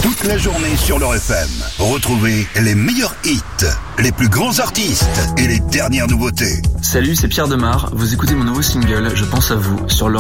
toute la journée sur leur FM. Retrouvez les meilleurs hits, les plus grands artistes et les dernières nouveautés. Salut, c'est Pierre Demar. Vous écoutez mon nouveau single, Je pense à vous, sur leur